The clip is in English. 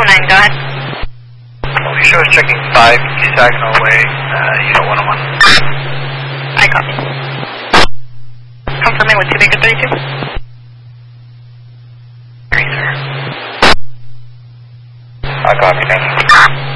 209, go ahead. Show is checking 5, Saginaw Way, Unit 101. I copy. Confirming with 2 Baker 32. I copy, thank you.